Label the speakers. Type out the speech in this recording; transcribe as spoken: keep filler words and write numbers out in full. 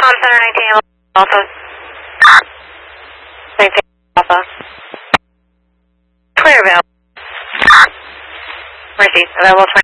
Speaker 1: Com Center nineteen Alpha. nineteen Alpha. Clear available. Mercy, available